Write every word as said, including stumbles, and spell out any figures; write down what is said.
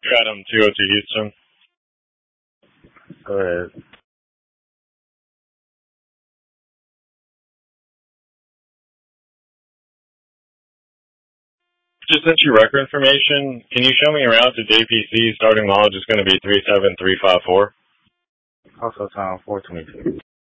Chatham two oh two Houston. Go ahead. Just sent you record information. Can you show me around to J P C? Starting mileage is going to be three seven three five four. Also time four twenty-two.